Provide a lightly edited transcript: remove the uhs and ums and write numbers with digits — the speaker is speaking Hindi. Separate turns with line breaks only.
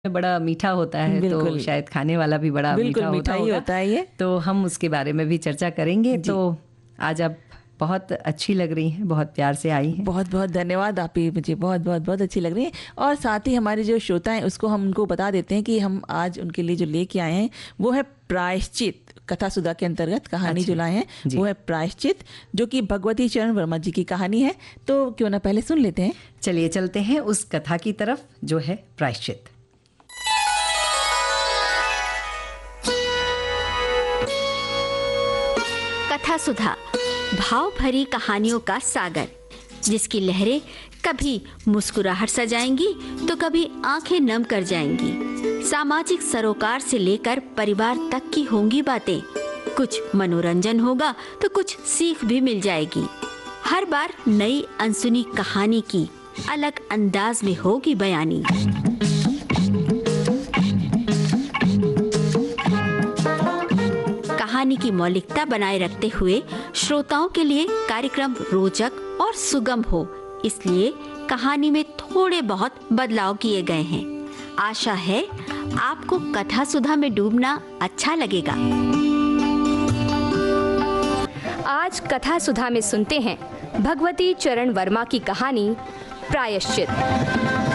बड़ा मीठा होता है, तो
बिल्कुल।
शायद खाने वाला भी बड़ा
बिल्कुल
मीठा
मीठा ही
होगा।
होता है ये।
तो हम उसके बारे में भी चर्चा करेंगे।
जी।
तो आज आप बहुत अच्छी लग रही हैं, बहुत प्यार से आई हैं।
बहुत बहुत धन्यवाद, आप ही मुझे बहुत बहुत बहुत अच्छी लग रही है। और साथ ही हमारे जो श्रोता हैं उसको हम उनको बता देते हैं कि हम आज उनके लिए जो लेके आए हैं वो है प्रायश्चित। कथा सुधा के अंतर्गत कहानी जो लाए हैं
जी।
वो है प्रायश्चित, जो कि भगवती चरण वर्मा जी की कहानी है। तो क्यों ना पहले सुन लेते हैं।
चलिए चलते हैं उस कथा की तरफ जो है प्रायश्चित।
कथा सुधा, भाव भरी कहानियों का सागर, जिसकी लहरें कभी मुस्कुराहट सजाएंगी तो कभी आंखें नम कर जाएंगी। सामाजिक सरोकार से लेकर परिवार तक की होंगी बातें। कुछ मनोरंजन होगा तो कुछ सीख भी मिल जाएगी। हर बार नई अनसुनी कहानी की अलग अंदाज में होगी बयानी। कहानी की मौलिकता बनाए रखते हुए श्रोताओं के लिए कार्यक्रम रोचक और सुगम हो, इसलिए कहानी में थोड़े बहुत बदलाव किए गए हैं। आशा है आपको कथा सुधा में डूबना अच्छा लगेगा।
आज कथा सुधा में सुनते हैं भगवती चरण वर्मा की कहानी प्रायश्चित।